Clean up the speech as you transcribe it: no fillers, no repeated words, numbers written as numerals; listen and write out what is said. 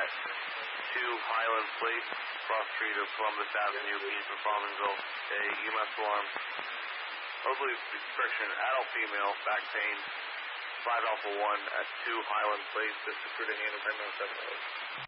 at 2 Highland Place, Cross Street of Columbus Avenue, Kingston, Farmanville. A EMS alarm. Hopefully, correction, adult female, back pain, 5 Alpha 1 at 2 Highland Place, just recruiting in 10 minutes.